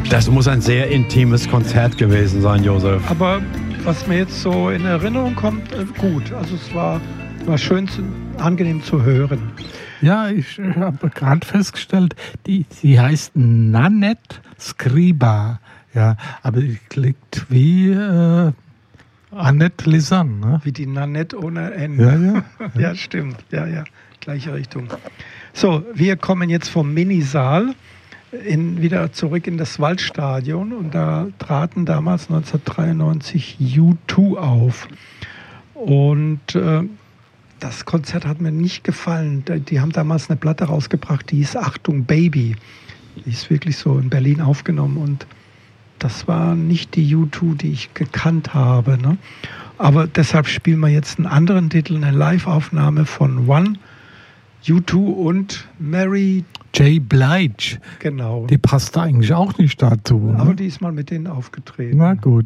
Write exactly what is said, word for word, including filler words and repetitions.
Das muss ein sehr intimes Konzert gewesen sein, Josef. Aber was mir jetzt so in Erinnerung kommt, äh, gut. Also es war, war schön, zu, angenehm zu hören. Ja, ich habe gerade festgestellt, die, sie heißt Nanette Scriba. Ja, aber die klingt wie äh, Annette Lisanne. Ne? Wie die Nanette ohne N. Ja, ja. Ja, stimmt. Ja, ja. Gleiche Richtung. So, wir kommen jetzt vom Minisaal in, wieder zurück in das Waldstadion und da traten damals neunzehnhundertdreiundneunzig U zwei auf. Und äh, das Konzert hat mir nicht gefallen. Die haben damals eine Platte rausgebracht, die hieß Achtung Baby. Die ist wirklich so in Berlin aufgenommen und das war nicht die U zwei, die ich gekannt habe. Ne? Aber deshalb spielen wir jetzt einen anderen Titel, eine Live-Aufnahme von One, U zwei und Mary J. Blige. Genau. Die passt eigentlich auch nicht dazu. Aber ne? die ist mal mit denen aufgetreten. Na gut.